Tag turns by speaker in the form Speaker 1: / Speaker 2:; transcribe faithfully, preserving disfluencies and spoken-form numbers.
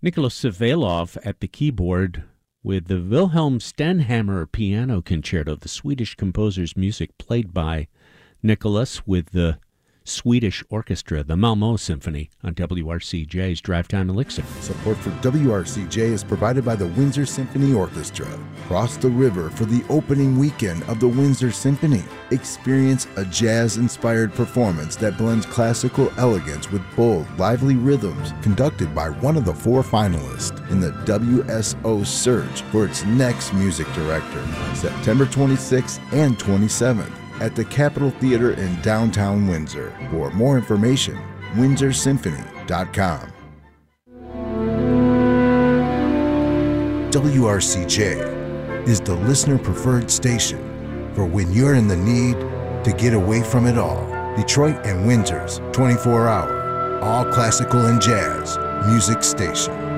Speaker 1: Nicholas Savelov at the keyboard with the Wilhelm Stenhammar Piano Concerto, the Swedish composer's music played by Nicholas with the Swedish Orchestra, the Malmö Symphony, on W R C J's Drive Time Elixir.
Speaker 2: Support for W R C J is provided by the Windsor Symphony Orchestra. Cross the river for the opening weekend of the Windsor Symphony. Experience a jazz-inspired performance that blends classical elegance with bold, lively rhythms, conducted by one of the four finalists in the W S O search for its next music director, September twenty-sixth and twenty-seventh. At the Capitol Theater in downtown Windsor. For more information, windsor symphony dot com. W R C J is the listener-preferred station for when you're in the need to get away from it all. Detroit and Windsor's twenty-four hour, all classical and jazz music station.